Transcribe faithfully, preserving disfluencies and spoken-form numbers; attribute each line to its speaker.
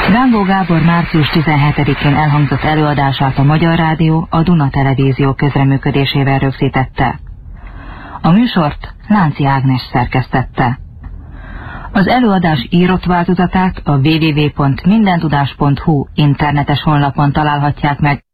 Speaker 1: Rángó Gábor március tizenhetedikén elhangzott előadását a Magyar Rádió a Duna Televízió közreműködésével rögzítette. A műsort Lánci Ágnes szerkesztette. Az előadás írott változatát a double-u double-u double-u pont mindentudás pont hu internetes honlapon találhatják meg.